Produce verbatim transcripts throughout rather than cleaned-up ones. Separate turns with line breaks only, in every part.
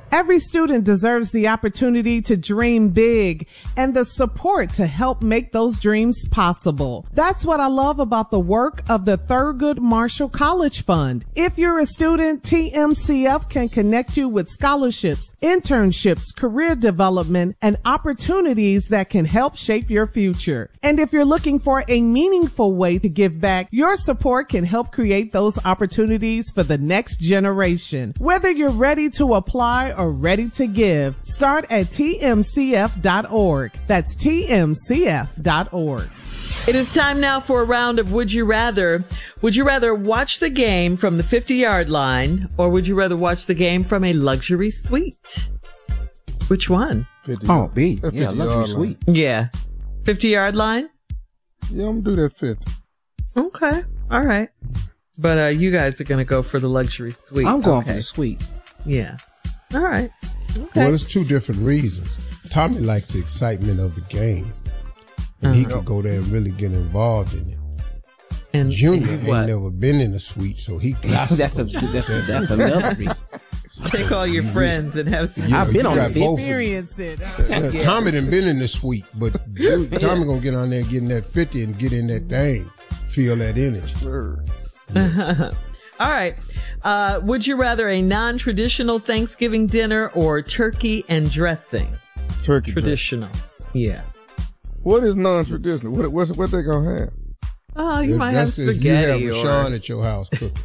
Every student deserves the opportunity to dream big and the support to help make those dreams possible. That's what I love about the work of the Thurgood Marshall College Fund. If you're a student, T M C F can connect you with scholarships, internships, career development, and opportunities that can help shape your future. And if you're looking for a meaningful way to give back, your support can help create those opportunities for the next generation. Whether you're ready to apply or ready to give, start at T M C F dot org. That's T M C F dot org.
It is time now for a round of Would You Rather. Would you rather watch the game from the fifty-yard line, or would you rather watch the game from a luxury suite? Which one?
Oh, B. Yeah, luxury suite.
Yeah. fifty-yard line?
Yeah, I'm going to do that fifty.
Okay. All right. But uh, you guys are going to go for the luxury suite.
I'm going
okay.
for the suite.
Yeah. All right. Okay.
Well, it's two different reasons. Tommy likes the excitement of the game, and uh-huh. he can go there and really get involved in it. And Junior and ain't never been in a suite, so he got
that's, a, that's, a, that's another reason.
Take all your friends and have some.
Yeah, I've been on the
experience it.
Uh, Tommy done been in the suite, but Tommy gonna get on there, get in that fifty, and get in that thing, feel that energy.
Sure.
Yeah. All right. Uh, would you rather a non-traditional Thanksgiving dinner or turkey and dressing?
Turkey.
Traditional. Dressing. Yeah.
What is non-traditional? What what's, what they gonna have?
Oh, you
it,
might have spaghetti.
You have Rashawn or... at your house cooking.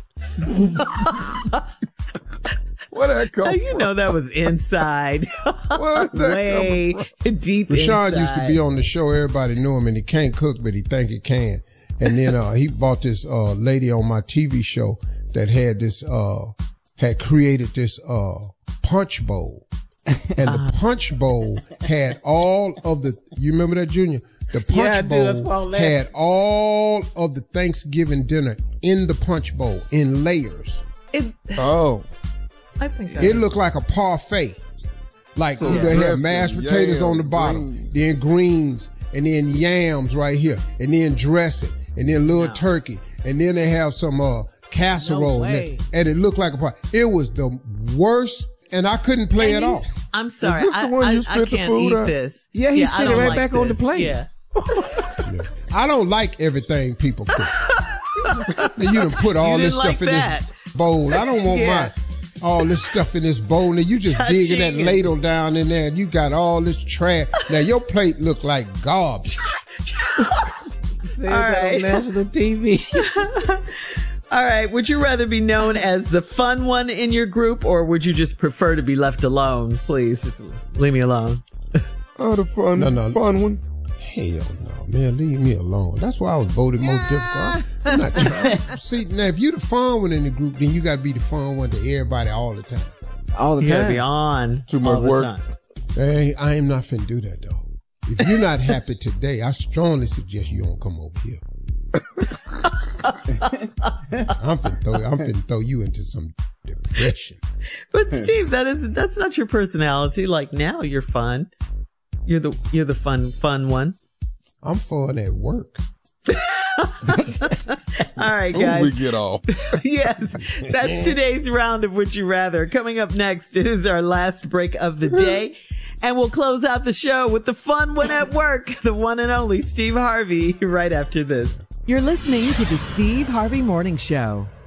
Where that come
oh, you
from?
know that was inside.
Where's that
Way deep
Rashawn
inside.
used to be on the show. Everybody knew him, and he can't cook, but he think he can. And then uh, he bought this uh, lady on my T V show that had this, uh, had created this uh, punch bowl. And the uh-huh. punch bowl had all of the, you remember that, Junior? The punch
yeah,
bowl had all of the Thanksgiving dinner in the punch bowl in layers.
It,
oh.
I think
it looked like a parfait. Like
so
they had mashed potatoes on the bottom,
greens.
then greens, and then yams right here, and then dressing, and then little
no.
turkey, and then they have some uh, casserole,
no
and, it, and it looked like a parfait. It was the worst, and I couldn't play
and
it
you,
off.
I'm sorry,
Is this the
I,
one
I,
you
I
spit the
can't
food
eat
out?
this.
Yeah, he
yeah,
spit it right
like
back
this.
on the plate.
Yeah.
Yeah. I don't like everything people cook. You done put all
you
this
like
stuff in
that.
this bowl. I don't want
yeah.
my all this stuff in this bowl. Now you just
Touching
digging that
it.
ladle down in there, and you got all this trash. Now your plate look like garbage.
Say
All
that
right.
on national T V.
All right. Would you rather be known as the fun one in your group, or would you just prefer to be left alone? Please, just leave me alone.
Oh, the fun,
No, no.
fun one.
Hell no, man, leave me alone. That's why I was voted most difficult. I'm not trying. See, now if you the fun one in the group, then you got to be the fun one to everybody all the time.
All the
You gotta be
time.
on.
Too much
all the
work.
time.
Hey, I am not finna do that though. If you're not happy today, I strongly suggest you don't come over here. I'm finna throw, I'm finna throw you into some depression.
But Steve, that is that's not your personality. Like now, you're fun. You're the you're the fun fun one.
I'm fun at work.
All right,
Who
guys.
we get off?
Yes, that's today's round of Would You Rather. Coming up next is our last break of the day. And we'll close out the show with the fun one at work, the one and only Steve Harvey, right after this.
You're listening to the Steve Harvey Morning Show.